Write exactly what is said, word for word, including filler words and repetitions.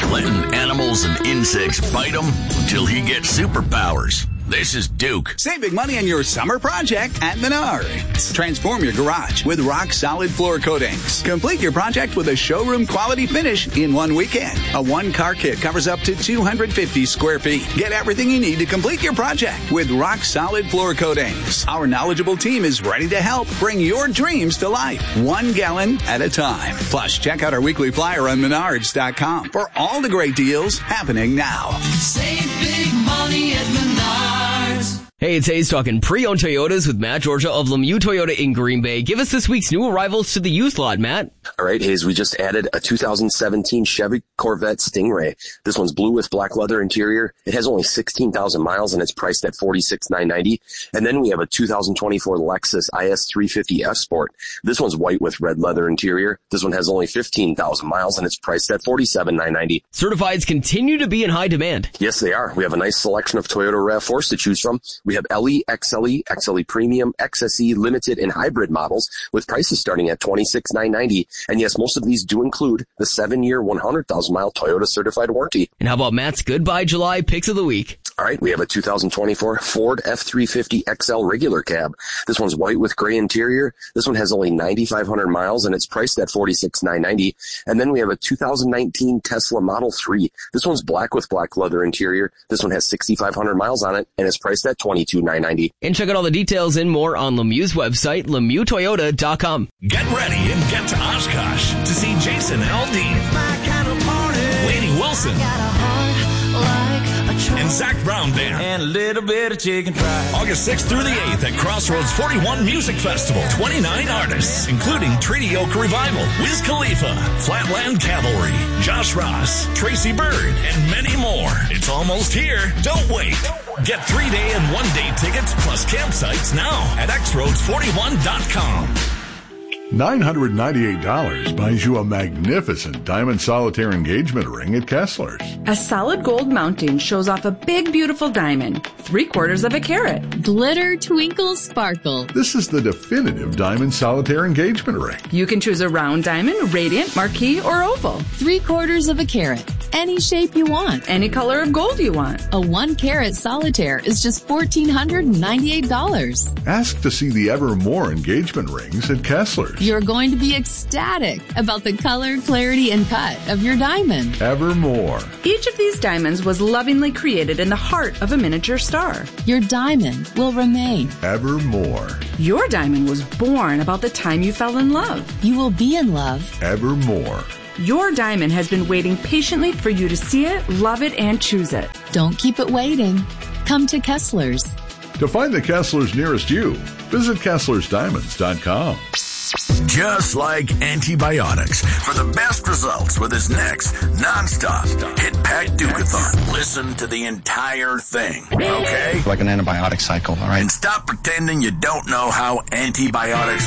letting animals and insects fight him until he gets superpowers. This is Duke. Save big money on your summer project at Menards. Transform your garage with rock-solid floor coatings. Complete your project with a showroom-quality finish in one weekend. A one-car kit covers up to two hundred fifty square feet. Get everything you need to complete your project with rock-solid floor coatings. Our knowledgeable team is ready to help bring your dreams to life, one gallon at a time. Plus, check out our weekly flyer on Menards dot com for all the great deals happening now. Save big money at Menards. Hey, it's Hayes talking pre-owned Toyotas with Matt Georgia of Lemieux Toyota in Green Bay. Give us this week's new arrivals to the used lot, Matt. All right, Hayes, we just added a two thousand seventeen Chevy Corvette Stingray. This one's blue with black leather interior. It has only sixteen thousand miles and it's priced at forty-six thousand nine hundred ninety dollars. And then we have a two thousand twenty-four Lexus I S three fifty F Sport. This one's white with red leather interior. This one has only fifteen thousand miles and it's priced at forty-seven thousand nine hundred ninety dollars. Certifieds continue to be in high demand. Yes, they are. We have a nice selection of Toyota RAV fours to choose from. We have L E, X L E, X L E Premium, X S E, Limited, and Hybrid models with prices starting at twenty-six thousand nine hundred ninety dollars. And yes, most of these do include the seven-year, one hundred thousand mile Toyota certified warranty. And how about Matt's Goodbye July picks of the week? All right, we have a two thousand twenty-four Ford F three fifty X L regular cab. This one's white with gray interior. This one has only nine thousand five hundred miles and it's priced at forty-six thousand nine hundred ninety dollars. And then we have a two thousand nineteen Tesla Model three. This one's black with black leather interior. This one has six thousand five hundred miles on it and it's priced at twenty-two thousand nine hundred ninety dollars. And check out all the details and more on Lemieux's website, Lemieux Toyota dot com. Get ready and get to Oshkosh to see Jason Aldean, Lainey Wilson, and Zach Brown Band. And a little bit of chicken fried. August sixth through the eighth at Crossroads forty-one Music Festival. twenty-nine artists, including Treaty Oak Revival, Wiz Khalifa, Flatland Cavalry, Josh Ross, Tracy Bird, and many more. It's almost here. Don't wait. Get three-day and one-day tickets plus campsites now at x roads forty-one dot com. nine hundred ninety-eight dollars buys you a magnificent diamond solitaire engagement ring at Kessler's. A solid gold mounting shows off a big, beautiful diamond, three quarters of a carat. Glitter, twinkle, sparkle. This is the definitive diamond solitaire engagement ring. You can choose a round diamond, radiant, marquise, or oval. Three quarters of a carat. Any shape you want. Any color of gold you want. A one carat solitaire is just one thousand four hundred ninety-eight dollars. Ask to see the Evermore engagement rings at Kessler's. You're going to be ecstatic about the color, clarity, and cut of your diamond. Evermore. Each of these diamonds was lovingly created in the heart of a miniature star. Your diamond will remain. Evermore. Your diamond was born about the time you fell in love. You will be in love. Evermore. Your diamond has been waiting patiently for you to see it, love it, and choose it. Don't keep it waiting. Come to Kessler's. To find the Kessler's nearest you, visit Kesslers Diamonds dot com. Just like antibiotics, for the best results with his next nonstop Hit Pack Duke-a-thon. Listen to the entire thing, okay? Like an antibiotic cycle, all right? And stop pretending you don't know how antibiotics